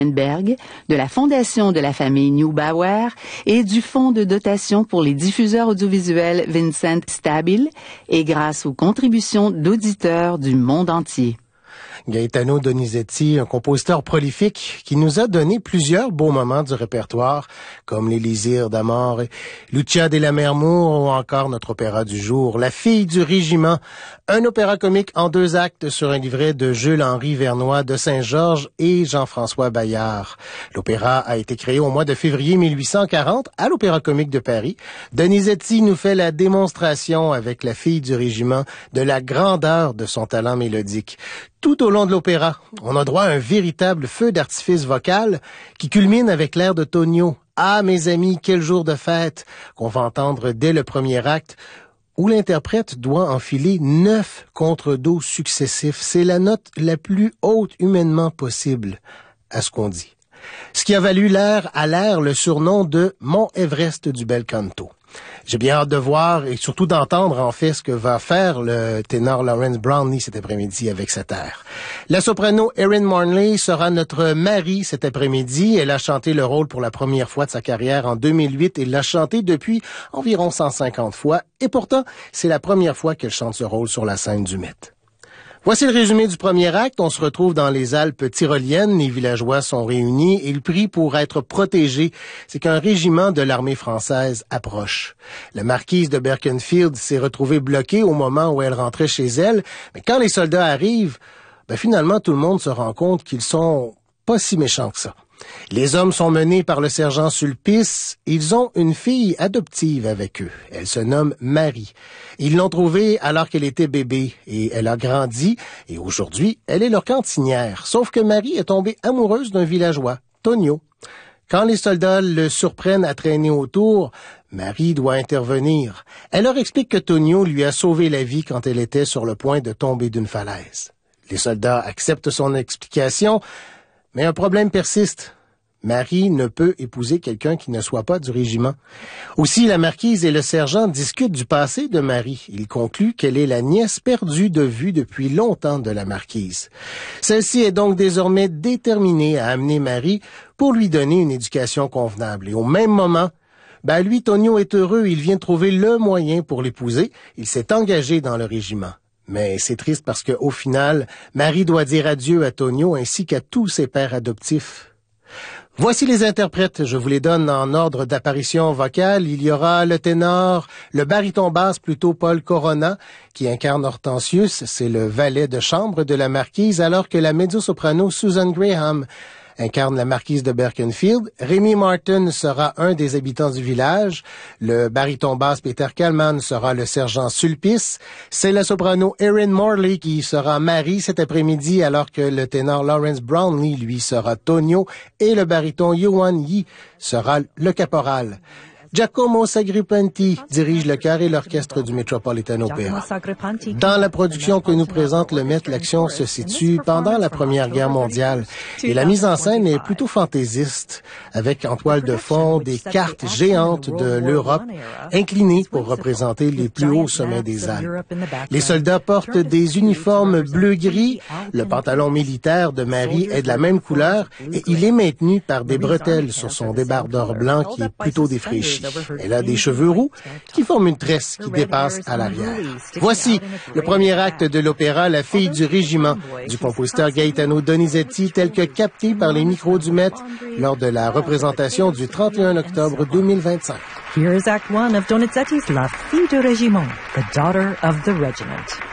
de la Fondation de la famille Neubauer et du Fonds de dotation pour les diffuseurs audiovisuels Vincent Stabile et grâce aux contributions d'auditeurs du monde entier. Gaetano Donizetti, un compositeur prolifique qui nous a donné plusieurs beaux moments du répertoire, comme l'Élysire d'Amore, Lucia della Mermour ou encore notre opéra du jour, La fille du régiment, un opéra comique en 2 actes sur un livret de Jules-Henri Vernois de Saint-Georges et Jean-François Bayard. L'opéra a été créé au mois de février 1840 à l'Opéra comique de Paris. Donizetti nous fait la démonstration avec La fille du régiment de la grandeur de son talent mélodique. Tout au long de l'opéra, on a droit à un véritable feu d'artifice vocal qui culmine avec l'air de Tonio. « Ah, mes amis, quel jour de fête !» qu'on va entendre dès le premier acte, où l'interprète doit enfiler 9 contre-dos successifs. C'est la note la plus haute humainement possible, à ce qu'on dit. Ce qui a valu à l'air le surnom de Mont Everest du bel canto. J'ai bien hâte de voir et surtout d'entendre en fait ce que va faire le ténor Lawrence Brownlee cet après-midi avec cet air. La soprano Erin Marnley sera notre Marie cet après-midi. Elle a chanté le rôle pour la première fois de sa carrière en 2008 et l'a chanté depuis environ 150 fois. Et pourtant, c'est la première fois qu'elle chante ce rôle sur la scène du Met. Voici le résumé du premier acte. On se retrouve dans les Alpes tyroliennes. Les villageois sont réunis et ils prient pour être protégés. C'est qu'un régiment de l'armée française approche. La marquise de Berkenfield s'est retrouvée bloquée au moment où elle rentrait chez elle. Mais quand les soldats arrivent, finalement, tout le monde se rend compte qu'ils sont pas si méchants que ça. Les hommes sont menés par le sergent Sulpice. Ils ont une fille adoptive avec eux. Elle se nomme Marie. Ils l'ont trouvée alors qu'elle était bébé et elle a grandi et aujourd'hui, elle est leur cantinière. Sauf que Marie est tombée amoureuse d'un villageois, Tonio. Quand les soldats le surprennent à traîner autour, Marie doit intervenir. Elle leur explique que Tonio lui a sauvé la vie quand elle était sur le point de tomber d'une falaise. Les soldats acceptent son explication, mais un problème persiste. Marie ne peut épouser quelqu'un qui ne soit pas du régiment. Aussi, la marquise et le sergent discutent du passé de Marie. Ils concluent qu'elle est la nièce perdue de vue depuis longtemps de la marquise. Celle-ci est donc désormais déterminée à amener Marie pour lui donner une éducation convenable. Et au même moment, lui, Tonio est heureux. Il vient trouver le moyen pour l'épouser. Il s'est engagé dans le régiment. Mais c'est triste parce qu'au final, Marie doit dire adieu à Tonio ainsi qu'à tous ses pères adoptifs. Voici les interprètes, je vous les donne en ordre d'apparition vocale. Il y aura le ténor, le baryton basse plutôt Paul Corona, qui incarne Hortensius, c'est le valet de chambre de la marquise, alors que la mezzo-soprano Susan Graham incarne la marquise de Berkenfield. Rémi Martin sera un des habitants du village. Le baryton basse Peter Kallman sera le sergent Sulpice. C'est la soprano Erin Marley qui sera Marie cet après-midi, alors que le ténor Lawrence Brownlee, lui, sera Tonio et le baryton Yuan Yi sera le caporal. Giacomo Sagripenti dirige le chœur et l'orchestre du Metropolitan Opera. Dans la production que nous présente le Met, l'action se situe pendant la Première Guerre mondiale et la mise en scène est plutôt fantaisiste, avec en toile de fond des cartes géantes de l'Europe inclinées pour représenter les plus hauts sommets des Alpes. Les soldats portent des uniformes bleu-gris, le pantalon militaire de Marie est de la même couleur et il est maintenu par des bretelles sur son débardeur blanc qui est plutôt défraîchi. Elle a des cheveux roux qui forment une tresse qui dépasse à l'arrière. Voici le premier acte de l'opéra La fille du régiment du compositeur Gaetano Donizetti tel que capté par les micros du Met lors de la représentation du 31 octobre 2025. Here's Act 1 of Donizetti's La fille du régiment, the daughter of the regiment.